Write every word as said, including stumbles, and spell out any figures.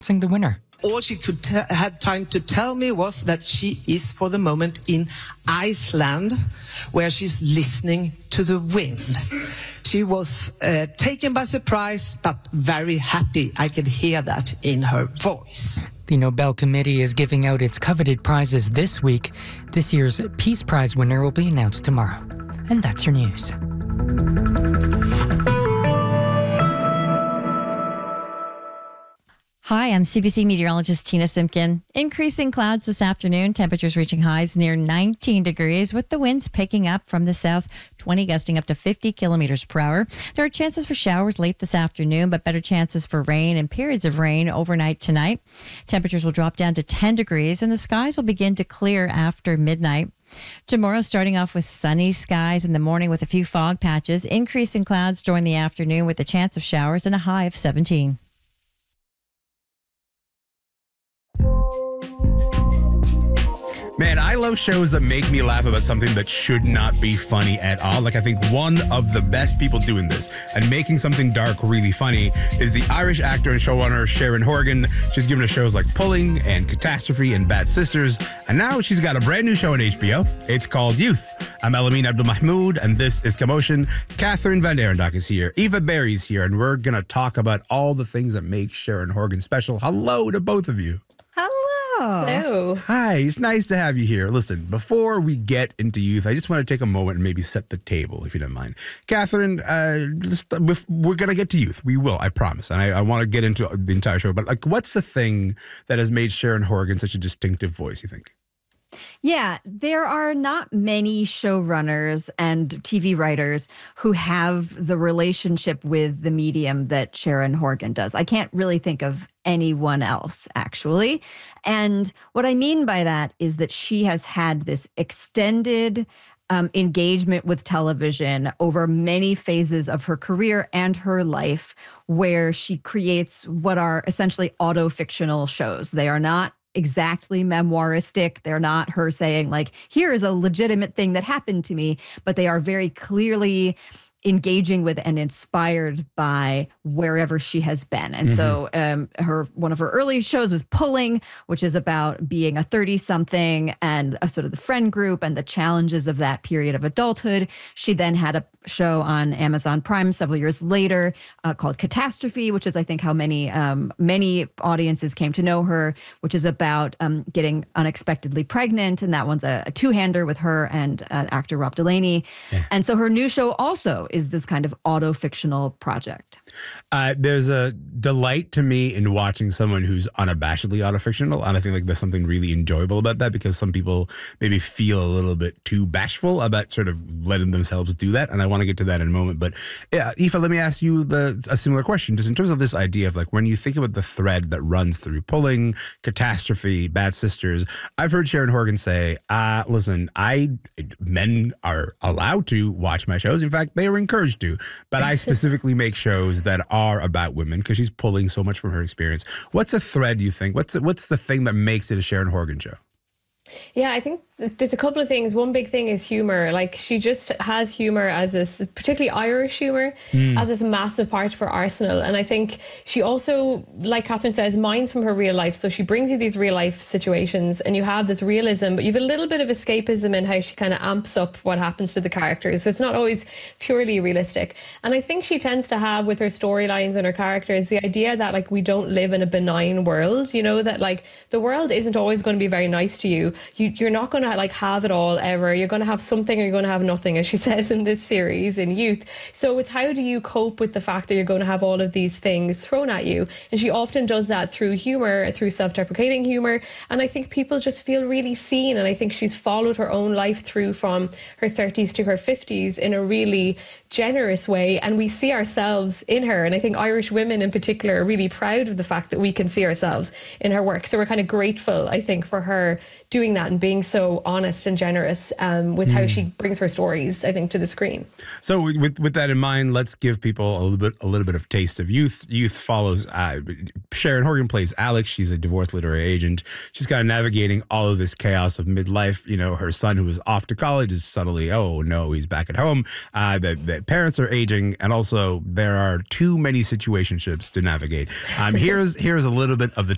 the winner. All she could t- had time to tell me was that she is for the moment in Iceland, where she's listening to the wind. She was uh, taken by surprise, but very happy. I could hear that in her voice. The Nobel Committee is giving out its coveted prizes this week. This year's Peace Prize winner will be announced tomorrow. And that's your news. Hi, I'm C B C meteorologist Tina Simpkin. Increasing clouds this afternoon, temperatures reaching highs near nineteen degrees with the winds picking up from the south, twenty gusting up to fifty kilometers per hour. There are chances for showers late this afternoon, but better chances for rain and periods of rain overnight tonight. Temperatures will drop down to ten degrees and the skies will begin to clear after midnight. Tomorrow, starting off with sunny skies in the morning with a few fog patches, increasing clouds during the afternoon with a chance of showers and a high of seventeen. Man, I love shows that make me laugh about something that should not be funny at all. Like, I think one of the best people doing this and making something dark really funny is the Irish actor and showrunner Sharon Horgan. She's given us shows like Pulling and Catastrophe and Bad Sisters, and now she's got a brand new show on H B O. It's called Youth. I'm Elamine Abdul-Mahmoud, and this is Commotion. Catherine Van Arendonk is here. Eva Berry's here, and we're going to talk about all the things that make Sharon Horgan special. Hello to both of you. Hello. Hi, it's nice to have you here. Listen, before we get into Youth, I just want to take a moment and maybe set the table, if you don't mind. Catherine, uh, just, we're going to get to Youth. We will, I promise. And I, I want to get into the entire show. But like, what's the thing that has made Sharon Horgan such a distinctive voice, you think? Yeah, there are not many showrunners and T V writers who have the relationship with the medium that Sharon Horgan does. I can't really think of anyone else, actually. And what I mean by that is that she has had this extended um, engagement with television over many phases of her career and her life, where she creates what are essentially auto-fictional shows. They are not exactly memoiristic. They're not her saying, like, here is a legitimate thing that happened to me, but they are very clearly engaging with and inspired by wherever she has been. And mm-hmm. so um, her one of her early shows was Pulling, which is about being a thirty-something and a sort of the friend group and the challenges of that period of adulthood. She then had a show on Amazon Prime several years later uh, called Catastrophe, which is, I think, how many um, many audiences came to know her, which is about um, getting unexpectedly pregnant. And that one's a, a two-hander with her and uh, actor Rob Delaney. Yeah. And so her new show also is this kind of auto-fictional project. Uh, there's a delight to me in watching someone who's unabashedly auto-fictional, and I think like there's something really enjoyable about that, because some people maybe feel a little bit too bashful about sort of letting themselves do that, and I want to get to that in a moment. But yeah, Aoife, let me ask you the, a similar question, just in terms of this idea of like when you think about the thread that runs through Pulling, Catastrophe, Bad Sisters. I've heard Sharon Horgan say, uh, listen, I men are allowed to watch my shows. In fact, they are encouraged to, but I specifically make shows that are about women because she's pulling so much from her experience. What's a thread, you think? What's the, what's the thing that makes it a Sharon Horgan show? Yeah, I think there's a couple of things. One big thing is humor. Like, she just has humor as this, particularly Irish humor, mm. as this massive part of her arsenal. And I think she also, like Catherine says, mines from her real life. So she brings you these real life situations and you have this realism, but you have a little bit of escapism in how she kind of amps up what happens to the characters. So it's not always purely realistic. And I think she tends to have, with her storylines and her characters, the idea that like we don't live in a benign world, you know, that like the world isn't always going to be very nice to you. You, you're not going to like have it all ever. You're going to have something or you're going to have nothing, as she says in this series in Youth. So it's how do you cope with the fact that you're going to have all of these things thrown at you? And she often does that through humor, through self-deprecating humor. And I think people just feel really seen. And I think she's followed her own life through from her thirties to her fifties in a really generous way. And we see ourselves in her. And I think Irish women in particular are really proud of the fact that we can see ourselves in her work. So we're kind of grateful, I think, for her doing that and being so honest and generous um, with mm. how she brings her stories, I think, to the screen. So with with that in mind, let's give people a little bit a little bit of taste of Youth. Youth follows uh, Sharon Horgan plays Alex. She's a divorced literary agent. She's kind of navigating all of this chaos of midlife. You know, her son, who is off to college, is suddenly, oh no, he's back at home. Uh, that that parents are aging, and also there are too many situationships to navigate. Um, here's here's a little bit of the